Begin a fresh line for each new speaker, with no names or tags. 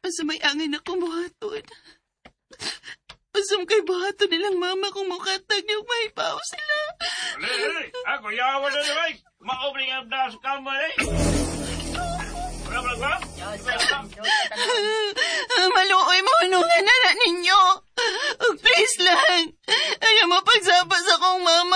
Asa may angin ako buhaton. Asam kay buhaton nilang mama kung mukatag niyong mahipaw sila.
Dali. Ako yawa na naman. Maobring ang da sa kamar eh. Wala ba?
Maluoy mo nungan na ninyo. Please lang. Ayaw mo pagsabas akong mama.